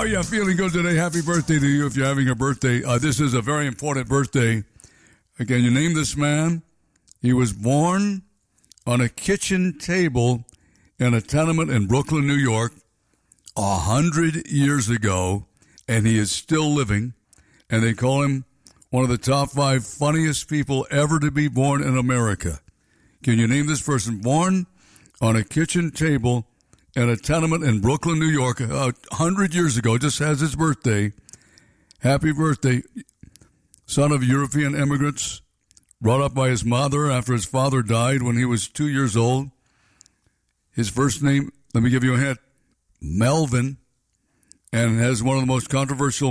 Oh, yeah, feeling good today. Happy birthday to you if you're having a birthday. This is a very important birthday. Again, you name this man. He was born on a kitchen table in a tenement in Brooklyn, New York, 100 years ago, and he is still living. And they call him one of the top 5 funniest people ever to be born in America. Can you name this person? Born on a kitchen table in a tenement in Brooklyn, New York, 100 years ago, just has his birthday. Happy birthday. Son of European immigrants, brought up by his mother after his father died when he was 2 years old. His first name, let me give you a hint, Melvin, and has one of the most controversial